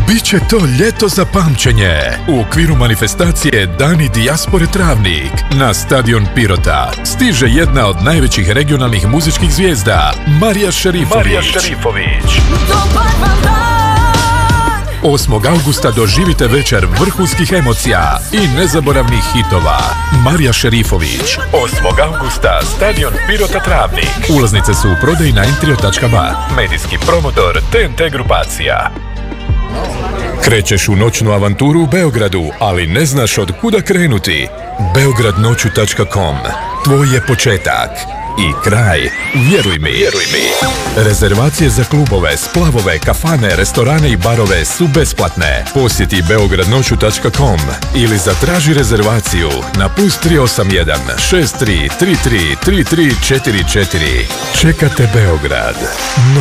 Biće to ljeto za pamćenje. U okviru manifestacije Dani dijaspore Travnik na stadion Pirota stiže jedna od najvećih regionalnih muzičkih zvijezda, Marija Šerifović. 8. augusta doživite večer vrhunskih emocija i nezaboravnih hitova. Marija Šerifović. 8. augusta, stadion Pirota Travnik. Ulaznice su u prodaji na intrio.ba. Medijski promotor TNT grupacija. Krećeš u noćnu avanturu u Beogradu, ali ne znaš od kuda krenuti? Beogradnoću.com. Tvoj je početak i kraj. Vjeruj mi. Rezervacije za klubove, splavove, kafane, restorane i barove su besplatne. Posjeti Beogradnoću.com ili zatraži rezervaciju na +381 63 33 33 44. Čekate Beograd.